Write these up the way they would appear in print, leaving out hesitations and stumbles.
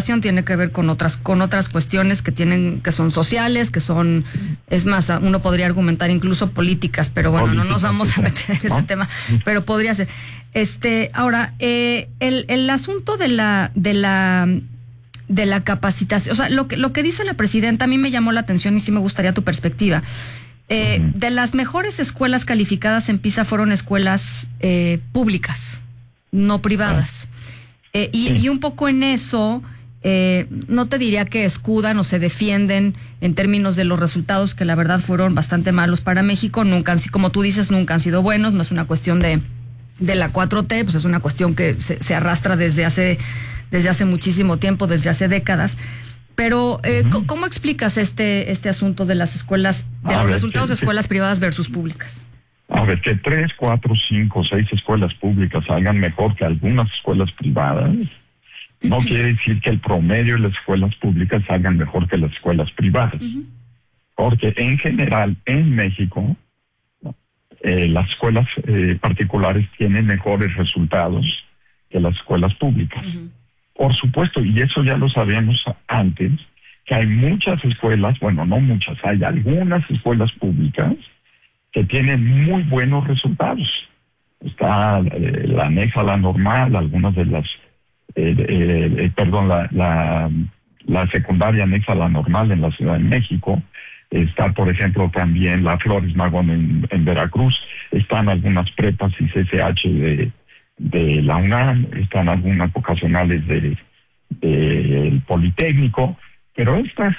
educación tiene que ver con otras cuestiones que son sociales, es más, uno podría argumentar incluso políticas, pero bueno, no nos vamos a meter en ese tema, pero podría ser. Ahora, el asunto de la capacitación, o sea, lo que dice la presidenta a mí me llamó la atención y sí me gustaría tu perspectiva. De las mejores escuelas calificadas en PISA fueron escuelas públicas, no privadas. Y un poco en eso, no te diría que escudan o se defienden en términos de los resultados, que la verdad fueron bastante malos para México. Nunca, como tú dices, nunca han sido buenos. No es una cuestión de la 4T, pues es una cuestión que se arrastra desde hace muchísimo tiempo, desde hace décadas. Pero, ¿cómo explicas este asunto de las escuelas, de los resultados de escuelas privadas versus públicas? A ver, que 3, 4, 5, 6 escuelas públicas salgan mejor que algunas escuelas privadas, no quiere decir que el promedio de las escuelas públicas salgan mejor que las escuelas privadas. Porque en general, en México, las escuelas particulares tienen mejores resultados que las escuelas públicas. Por supuesto, y eso ya lo sabíamos antes, que hay muchas escuelas, bueno, no muchas, hay algunas escuelas públicas que tienen muy buenos resultados. Está la anexa a la normal, algunas de las, la secundaria anexa a la normal en la Ciudad de México. Está, por ejemplo, también la Flores Magón en Veracruz. Están algunas prepas y CCH de la UNAM, están algunas vocacionales del Politécnico, pero estas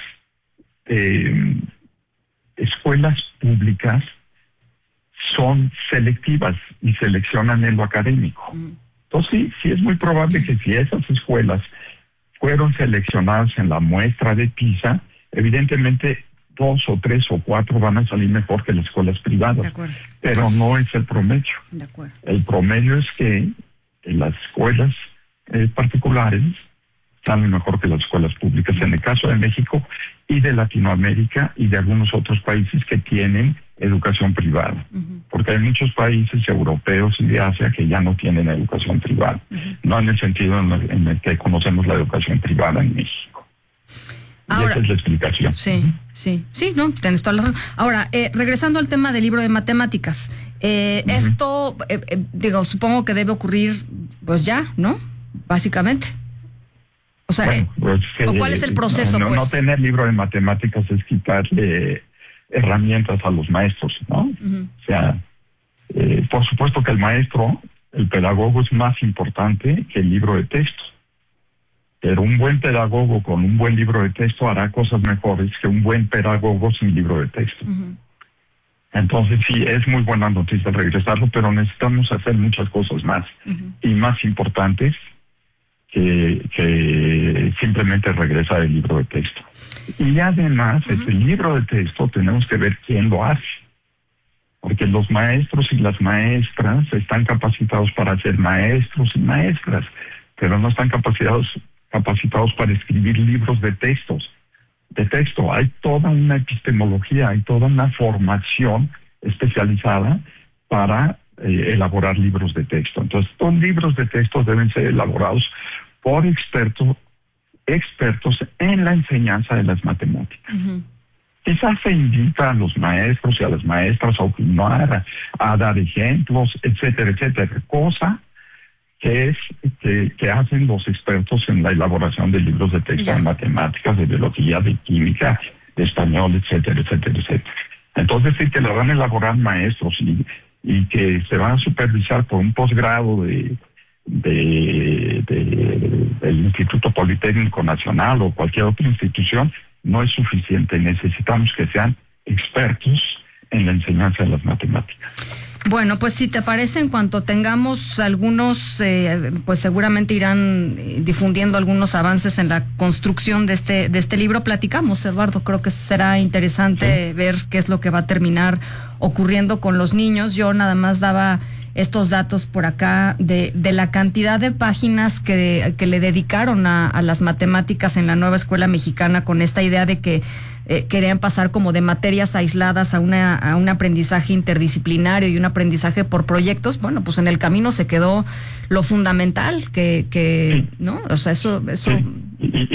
escuelas públicas son selectivas y seleccionan en lo académico. Entonces sí es muy probable que si esas escuelas fueron seleccionadas en la muestra de PISA, evidentemente 2 o 3 o 4 van a salir mejor que las escuelas privadas, pero no es el promedio. El promedio es que las escuelas particulares salen mejor que las escuelas públicas, en el caso de México y de Latinoamérica y de algunos otros países que tienen educación privada, porque hay muchos países europeos y de Asia que ya no tienen educación privada, no en el sentido en el que conocemos la educación privada en México. Ahora, esa es la explicación. Sí, no, tienes toda la razón. Ahora, regresando al tema del libro de matemáticas, esto, supongo que debe ocurrir, pues ya, ¿no? Básicamente. O sea, bueno, pues, ¿cuál es el proceso? No tener libro de matemáticas es quitarle herramientas a los maestros, ¿no? O sea, por supuesto que el pedagogo es más importante que el libro de texto. Pero un buen pedagogo con un buen libro de texto hará cosas mejores que un buen pedagogo sin libro de texto. Entonces sí, es muy buena noticia regresarlo, pero necesitamos hacer muchas cosas más y más importantes que simplemente regresar el libro de texto. Y además, ese libro de texto tenemos que ver quién lo hace. Porque los maestros y las maestras están capacitados para ser maestros y maestras, pero no están capacitados para escribir libros de texto. Hay toda una epistemología, hay toda una formación especializada para elaborar libros de texto. Entonces, estos libros de texto deben ser elaborados por expertos en la enseñanza de las matemáticas. Quizás se invita a los maestros y a las maestras a opinar, a dar ejemplos, etcétera, cosa que hacen los expertos en la elaboración de libros de texto de matemáticas, de biología, de química, de español, etcétera. Entonces sí que la van a elaborar maestros y que se van a supervisar por un posgrado del Instituto Politécnico Nacional o cualquier otra institución, no es suficiente. Necesitamos que sean expertos en la enseñanza de las matemáticas. Bueno, pues si te parece, en cuanto tengamos algunos, pues seguramente irán difundiendo algunos avances en la construcción de este libro. Platicamos, Eduardo, creo que será interesante ver qué es lo que va a terminar ocurriendo con los niños. Yo nada más daba estos datos por acá de la cantidad de páginas que le dedicaron a las matemáticas en la nueva escuela mexicana, con esta idea de que querían pasar como de materias aisladas a un aprendizaje interdisciplinario y un aprendizaje por proyectos. Bueno, pues en el camino se quedó lo fundamental que ¿no? O sea, eso sí.